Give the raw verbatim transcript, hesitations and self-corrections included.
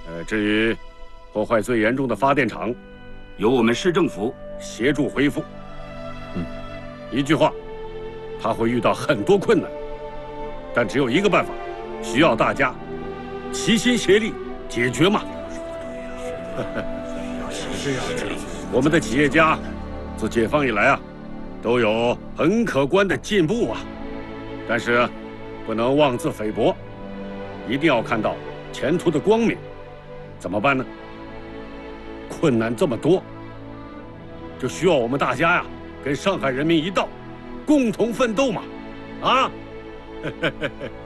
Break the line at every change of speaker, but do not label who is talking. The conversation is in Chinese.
呃，至于破坏最严重的发电厂，
由我们市政府
协助恢复。嗯，一句话，他会遇到很多困难，但只有一个办法，需要大家齐心协力解决嘛。我们的企业家自解放以来啊，都有很可观的进步啊，但是不能妄自菲薄，一定要看到前途的光明。怎么办呢？困难这么多，就需要我们大家呀，跟上海人民一道，共同奋斗嘛！啊！